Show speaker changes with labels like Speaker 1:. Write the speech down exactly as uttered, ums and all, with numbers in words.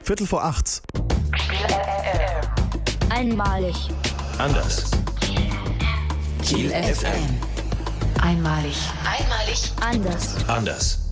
Speaker 1: Viertel vor acht.
Speaker 2: Einmalig.
Speaker 3: Anders. Kiel F M.
Speaker 4: Einmalig.
Speaker 2: Einmalig. Anders.
Speaker 3: Anders.